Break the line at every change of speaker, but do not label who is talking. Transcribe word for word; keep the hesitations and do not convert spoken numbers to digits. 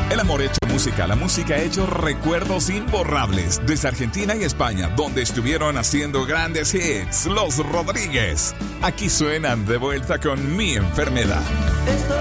El amor hecho música, la música hecho recuerdos imborrables. Desde Argentina y España, donde estuvieron haciendo grandes hits, Los Rodríguez. Aquí suenan de vuelta con Mi Enfermedad.
Estoy